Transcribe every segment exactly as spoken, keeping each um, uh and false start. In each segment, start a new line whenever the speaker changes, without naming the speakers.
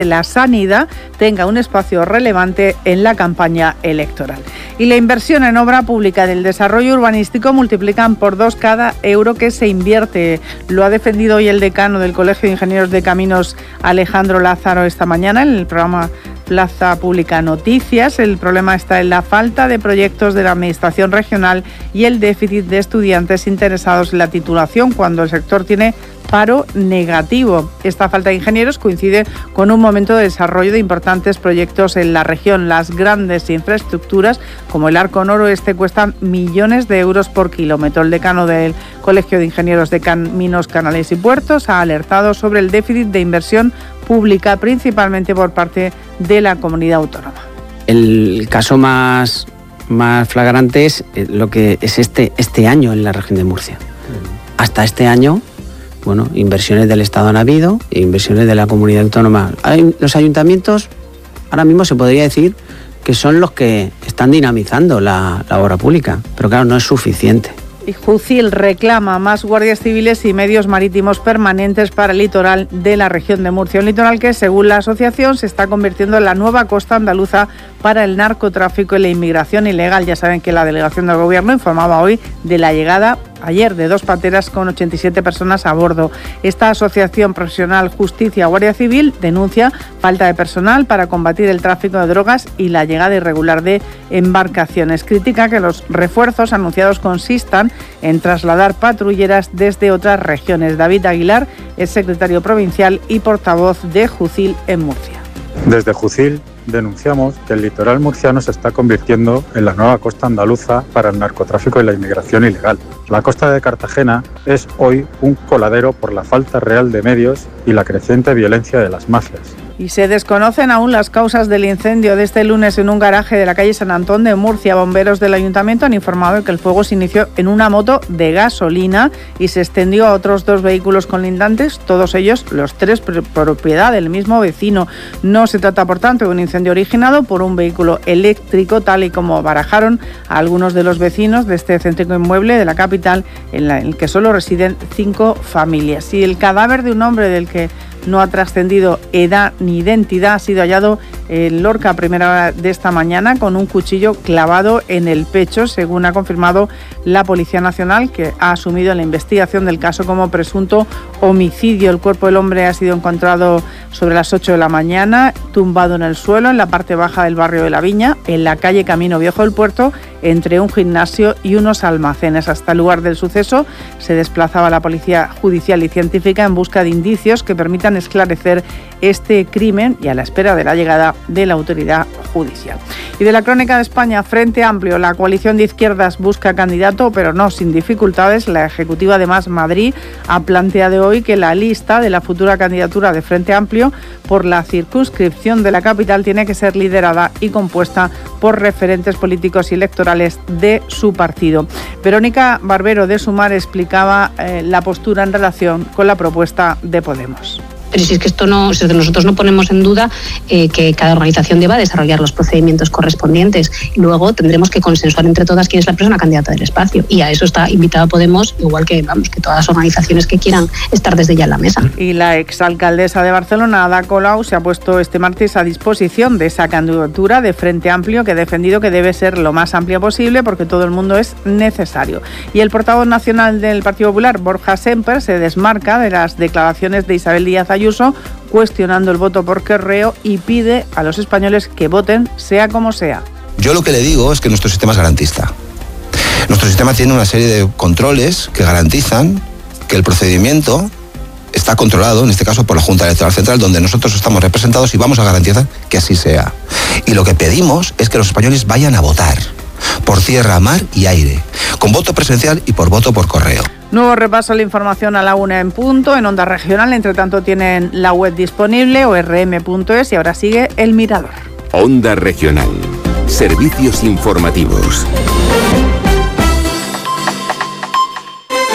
la sanidad tenga un espacio relevante en la campaña electoral. Y la inversión en obra pública del desarrollo urbanístico multiplican por dos cada euro que se invierte. Lo ha defendido hoy el decano del Colegio de Ingenieros de Caminos, Alejandro Lázaro, esta mañana en el programa Plaza Pública Noticias. El problema está en la falta de proyectos de la Administración regional y el déficit de estudiantes interesados en la titulación cuando el sector tiene paro negativo. Esta falta de ingenieros coincide con un momento de desarrollo de importantes proyectos en la región. Las grandes infraestructuras, como el Arco Noroeste, cuestan millones de euros por kilómetro. El decano del Colegio de Ingenieros de Caminos, Canales y Puertos ha alertado sobre el déficit de inversión pública, principalmente por parte de la comunidad autónoma.
El caso más, más flagrante es lo que es este, este año en la región de Murcia. Hasta este año, bueno, inversiones del Estado han habido, inversiones de la comunidad autónoma. Hay, los ayuntamientos, ahora mismo se podría decir que son los que están dinamizando la, la obra pública, pero claro, no es suficiente.
Y Jucil reclama más guardias civiles y medios marítimos permanentes para el litoral de la región de Murcia. Un litoral que, según la asociación, se está convirtiendo en la nueva costa andaluza para el narcotráfico y la inmigración ilegal. Ya saben que la delegación del Gobierno informaba hoy de la llegada ayer de dos pateras con ochenta y siete personas a bordo. Esta asociación profesional Justicia Guardia Civil denuncia falta de personal para combatir el tráfico de drogas y la llegada irregular de embarcaciones. Critica que los refuerzos anunciados consistan en trasladar patrulleras desde otras regiones. David Aguilar es secretario provincial y portavoz de Jucil en Murcia.
Desde Jucil denunciamos que el litoral murciano se está convirtiendo en la nueva costa andaluza para el narcotráfico y la inmigración ilegal. La costa de Cartagena es hoy un coladero por la falta real de medios y la creciente violencia de las mafias.
Y se desconocen aún las causas del incendio de este lunes en un garaje de la calle San Antón de Murcia. Bomberos del ayuntamiento han informado de que el fuego se inició en una moto de gasolina y se extendió a otros dos vehículos colindantes, todos ellos, los tres, propiedad del mismo vecino. No se trata, por tanto, de un incendio originado por un vehículo eléctrico, tal y como barajaron a algunos de los vecinos de este céntrico inmueble de la capital, en, la, en el que solo residen cinco familias. Y el cadáver de un hombre del que no ha trascendido edad ni identidad ha sido hallado en Lorca a primera hora de esta mañana con un cuchillo clavado en el pecho, según ha confirmado la Policía Nacional, que ha asumido la investigación del caso como presunto homicidio. El cuerpo del hombre ha sido encontrado sobre las ocho de la mañana, tumbado en el suelo en la parte baja del barrio de La Viña, en la calle Camino Viejo del Puerto, entre un gimnasio y unos almacenes. Hasta el lugar del suceso se desplazaba la Policía Judicial y Científica en busca de indicios que permitan esclarecer este crimen y a la espera de la llegada de la autoridad judicial. Y de la crónica de España, Frente Amplio, la coalición de izquierdas busca candidato, pero no sin dificultades. La ejecutiva de Más Madrid ha planteado hoy que la lista de la futura candidatura de Frente Amplio por la circunscripción de la capital tiene que ser liderada y compuesta por referentes políticos y electorales de su partido. Verónica Barbero de Sumar explicaba eh, la postura en relación con la propuesta de Podemos.
Pero si es que esto no, si es que nosotros no ponemos en duda eh, que cada organización deba desarrollar los procedimientos correspondientes. Luego tendremos que consensuar entre todas quién es la persona candidata del espacio. Y a eso está invitada Podemos, igual que vamos que todas las organizaciones que quieran estar desde ya en la mesa.
Y la exalcaldesa de Barcelona, Ada Colau, se ha puesto este martes a disposición de esa candidatura de Frente Amplio, que ha defendido que debe ser lo más amplia posible porque todo el mundo es necesario. Y el portavoz nacional del Partido Popular, Borja Semper, se desmarca de las declaraciones de Isabel Díaz Ayuso Ayuso, cuestionando el voto por correo y pide a los españoles que voten sea como sea.
Yo lo que le digo es que nuestro sistema es garantista. Nuestro sistema tiene una serie de controles que garantizan que el procedimiento está controlado, en este caso por la Junta Electoral Central, donde nosotros estamos representados y vamos a garantizar que así sea. Y lo que pedimos es que los españoles vayan a votar por tierra, mar y aire, con voto presencial y por voto por correo.
Nuevo repaso a la información a la una en punto, en Onda Regional. Entre tanto tienen la web disponible, o r m punto es, y ahora sigue El Mirador.
Onda Regional. Servicios informativos.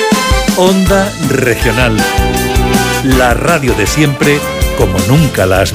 Onda Regional. La radio de siempre, como nunca la has visto.